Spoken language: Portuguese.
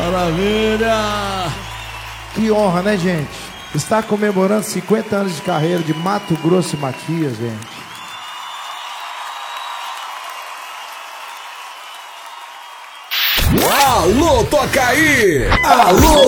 Maravilha! Que honra, né, gente? Está comemorando 50 anos de carreira de Mato Grosso e Matias, gente. Alô, toca aí! Alô!